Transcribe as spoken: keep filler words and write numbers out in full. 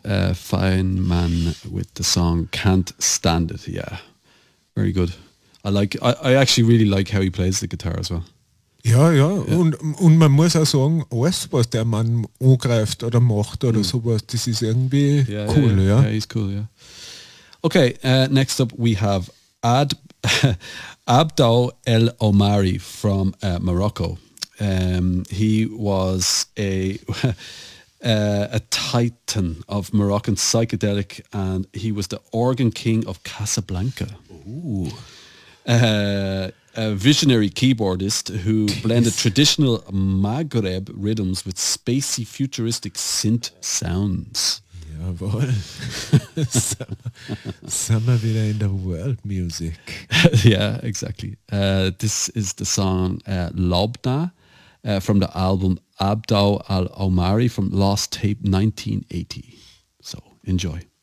uh, Feynman with the song Can't Stand It. Yeah, very good. I like. I, I actually really like how he plays the guitar as well. Ja, ja, ja. Und, und man muss auch sagen, alles, was der Mann angreift oder macht oder mm. sowas, das ist irgendwie yeah, cool. Yeah, yeah. Ja. yeah, he's cool, yeah. Okay, uh, next up we have Ad Abdou El Omari from uh, Morocco. Um, he was a uh, a titan of Moroccan psychedelic, and he was the organ king of Casablanca. Ooh. Uh, a visionary keyboardist who blended traditional Maghreb rhythms with spacey, futuristic synth sounds. Jawohl. Sind wir wieder in der World Music. Yeah, exactly. Uh, this is the song uh, Lobna uh, from the album Abdou Al Omari from Lost Tape nineteen eighty. So enjoy.